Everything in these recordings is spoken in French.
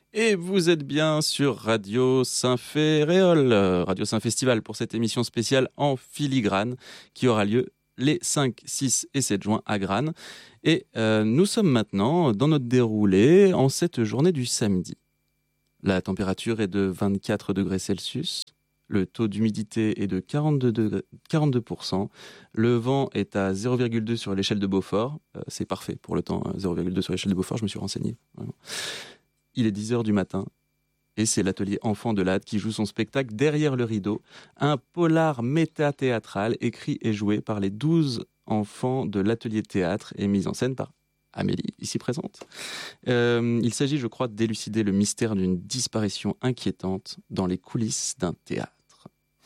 Et vous êtes bien sur Radio Saint-Féréol, Radio Saint-Festival pour cette émission spéciale en filigrane qui aura lieu les 5, 6 et 7 juin à Grane. Et nous sommes maintenant dans notre déroulé en cette journée du samedi. La température est de 24 degrés Celsius, le taux d'humidité est de 42%, le vent est à 0,2 sur l'échelle de Beaufort, c'est parfait pour le temps, 0,2 sur l'échelle de Beaufort, je me suis renseigné. Vraiment. Il est 10h du matin et c'est l'atelier Enfants de l'Ade qui joue son spectacle Derrière le rideau, un polar méta-théâtral écrit et joué par les 12 enfants de l'atelier théâtre et mis en scène par Amélie, ici présente. Il s'agit, je crois, d'élucider le mystère d'une disparition inquiétante dans les coulisses d'un théâtre.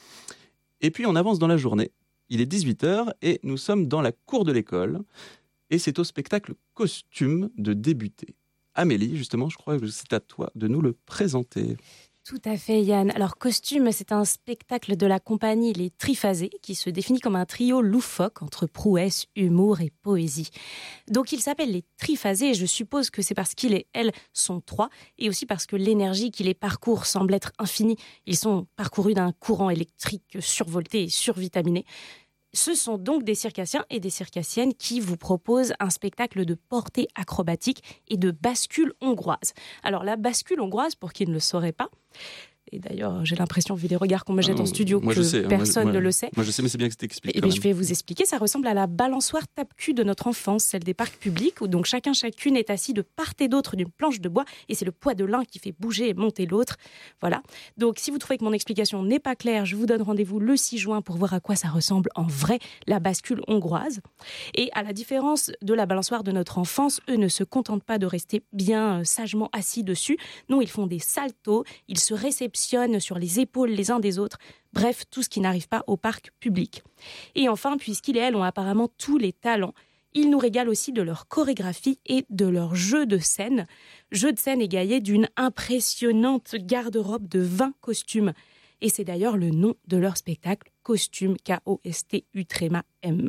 Et puis on avance dans la journée, il est 18h et nous sommes dans la cour de l'école et c'est au spectacle Costume de débuter. Amélie, justement, je crois que c'est à toi de nous le présenter. Tout à fait, Yann. Alors, Costume, c'est un spectacle de la compagnie Les Triphasés qui se définit comme un trio loufoque entre prouesse, humour et poésie. Donc, il s'appelle Les Triphasés et je suppose que c'est parce qu'ils et elles sont trois et aussi parce que l'énergie qui les parcourt semble être infinie. Ils sont parcourus d'un courant électrique survolté et survitaminé. Ce sont donc des circassiens et des circassiennes qui vous proposent un spectacle de portée acrobatique et de bascule hongroise. Alors la bascule hongroise, pour qui ne le saurait pas, et d'ailleurs j'ai l'impression, vu les regards qu'on me jette en studio, que personne ne le sait. Moi je sais, mais c'est bien que tu t'expliques. Je vais vous expliquer, ça ressemble à la balançoire tape-cul de notre enfance, celle des parcs publics, où donc chacune est assis de part et d'autre d'une planche de bois, et c'est le poids de l'un qui fait bouger et monter l'autre. Voilà. Donc si vous trouvez que mon explication n'est pas claire, je vous donne rendez-vous le 6 juin pour voir à quoi ça ressemble en vrai, la bascule hongroise. Et à la différence de la balançoire de notre enfance, eux ne se contentent pas de rester bien sagement assis dessus. Non, ils font des saltos, ils se réceptionnent sur les épaules les uns des autres. Bref, tout ce qui n'arrive pas au parc public. Et enfin, puisqu'ils et elles ont apparemment tous les talents, ils nous régalent aussi de leur chorégraphie et de leur jeu de scène. Jeu de scène égaillé d'une impressionnante garde-robe de 20 costumes. Et c'est d'ailleurs le nom de leur spectacle, Costume, K-O-S-T-U-M.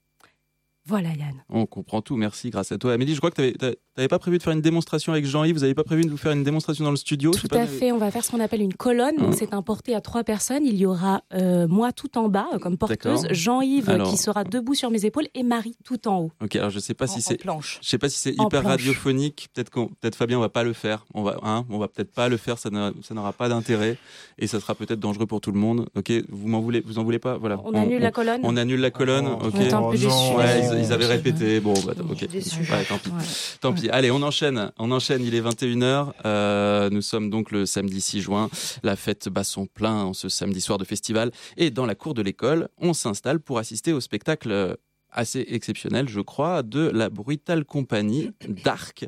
Voilà Yann. On comprend tout, merci, grâce à toi. Amélie, je crois que tu n'avais pas prévu de faire une démonstration avec Jean-Yves, vous n'avez pas prévu de vous faire une démonstration dans le studio? Tout à fait, on va faire ce qu'on appelle une colonne, donc c'est un porté à 3 personnes. Il y aura moi tout en bas comme porteuse, Jean-Yves qui sera debout sur mes épaules et Marie tout en haut. Ok, alors je sais pas si c'est En hyper planche. radiophonique, peut-être Fabien on va pas le faire, on va peut-être pas le faire, ça n'aura pas d'intérêt et ça sera peut-être dangereux pour tout le monde. Ok, vous en voulez pas, voilà. On annule la colonne. On annule la colonne, ok. On est un peu déçus. Ouais, ils avaient répété, bon, bah, ok. Ouais, tant pis. Allez, on enchaîne, il est 21h, nous sommes donc le samedi 6 juin, la fête bat son plein en ce samedi soir de festival, et dans la cour de l'école, on s'installe pour assister au spectacle assez exceptionnel, je crois, de la brutale compagnie d'Arc,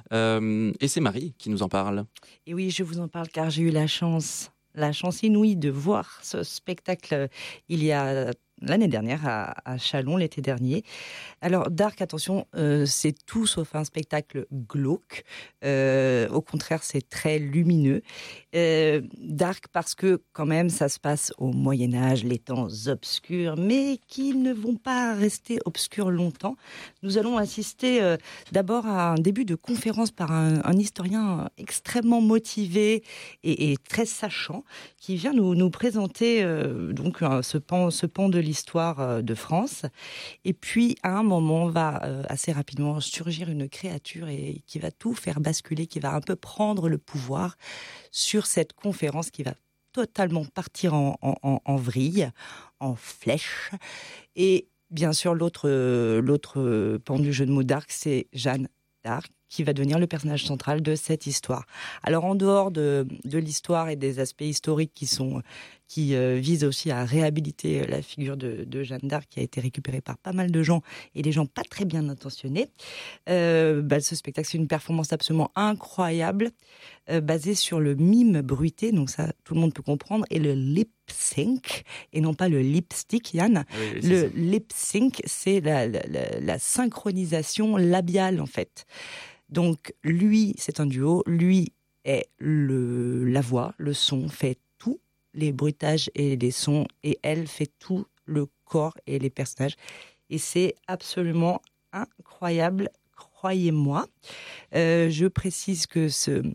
et c'est Marie qui nous en parle. Et oui, je vous en parle car j'ai eu la chance inouïe de voir ce spectacle il y a l'année dernière à Châlons, l'été dernier. Alors, Dark, attention, c'est tout sauf un spectacle glauque. Au contraire, c'est très lumineux. Dark parce que, quand même, ça se passe au Moyen-Âge, les temps obscurs, mais qui ne vont pas rester obscurs longtemps. Nous allons assister d'abord à un début de conférence par un historien extrêmement motivé et très sachant, qui vient nous présenter donc ce pan de l'histoire de France. Et puis, à un moment, va assez rapidement surgir une créature et qui va tout faire basculer, qui va un peu prendre le pouvoir sur cette conférence, qui va totalement partir en vrille, en flèche. Et bien sûr, l'autre pan du jeu de mots d'Arc, c'est Jeanne d'Arc, qui va devenir le personnage central de cette histoire. Alors, en dehors de l'histoire et des aspects historiques qui visent aussi à réhabiliter la figure de Jeanne d'Arc, qui a été récupérée par pas mal de gens, et des gens pas très bien intentionnés, ce spectacle, c'est une performance absolument incroyable, basée sur le mime bruité, donc ça, tout le monde peut comprendre, et le lip sync, et non pas le lipstick, Yann. Oui, le lip sync, c'est la synchronisation labiale, en fait. Donc, lui, c'est un duo. Lui est la voix, le son, fait tout, les bruitages et les sons. Et elle fait tout, le corps et les personnages. Et c'est absolument incroyable, croyez-moi. Je précise que ce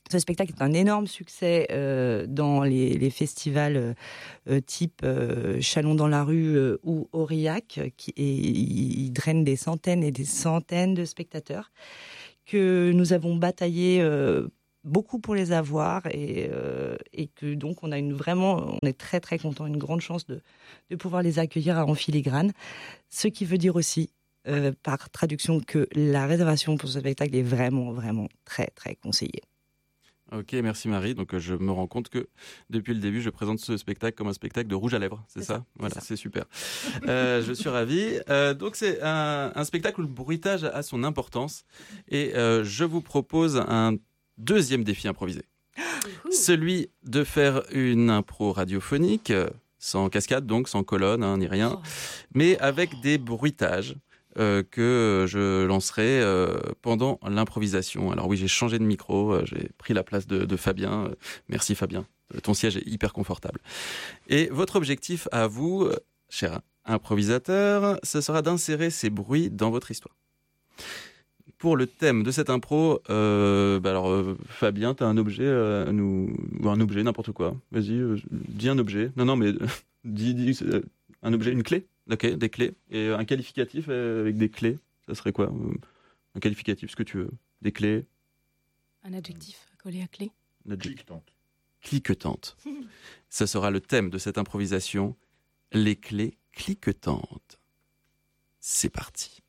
Ce spectacle est un énorme succès dans les festivals type Chalon dans la rue ou Aurillac, il draine des centaines et des centaines de spectateurs que nous avons bataillé beaucoup pour les avoir et que donc on est très très content, une grande chance de pouvoir les accueillir en filigrane, ce qui veut dire aussi par traduction que la réservation pour ce spectacle est vraiment vraiment très très conseillée. Ok, merci Marie. Donc je me rends compte que depuis le début, je présente ce spectacle comme un spectacle de rouge à lèvres, c'est ça. Voilà, c'est super. Je suis ravi. Donc c'est un spectacle où le bruitage a son importance et je vous propose un deuxième défi improvisé. Celui de faire une impro radiophonique, sans cascade donc, sans colonne, ni rien, mais avec des bruitages. Que je lancerai pendant l'improvisation. Alors oui, j'ai changé de micro, j'ai pris la place de Fabien. Merci Fabien, ton siège est hyper confortable. Et votre objectif à vous, cher improvisateur, ce sera d'insérer ces bruits dans votre histoire. Pour le thème de cette impro, Fabien, tu as un objet ou un objet, n'importe quoi. Vas-y, dis un objet. Non, mais dis un objet, une clé. Ok, des clés. Et un qualificatif avec des clés, ça serait quoi ? Un qualificatif, ce que tu veux. Des clés. Un adjectif collé à clé. Cliquetante. Cliquetante. Ça sera le thème de cette improvisation. Les clés cliquetantes. C'est parti.